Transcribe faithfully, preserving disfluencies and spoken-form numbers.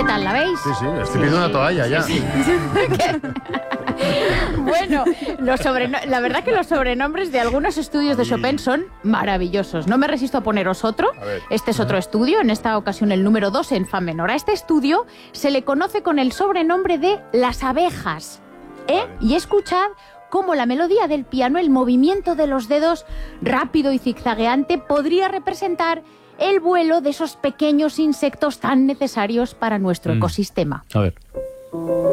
tal? ¿La veis? Sí, sí, estoy pidiendo una toalla ya. Bueno, los sobreno- la verdad que los sobrenombres de algunos estudios de Chopin son maravillosos. No me resisto a poneros otro. A ver. Este es otro estudio, en esta ocasión el número dos en fa menor. A este estudio se le conoce con el sobrenombre de las abejas. ¿Eh? Vale. Y escuchad cómo la melodía del piano, el movimiento de los dedos rápido y zigzagueante, podría representar el vuelo de esos pequeños insectos tan necesarios para nuestro Mm. ecosistema. A ver.